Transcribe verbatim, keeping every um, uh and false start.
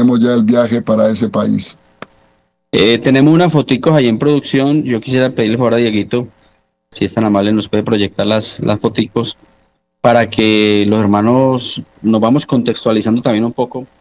tenemos ya el viaje para ese país. Eh, tenemos unas foticos ahí en producción. Yo quisiera pedirle por favor a Dieguito, si es tan amable, nos puede proyectar las, las foticos para que los hermanos nos vamos contextualizando también un poco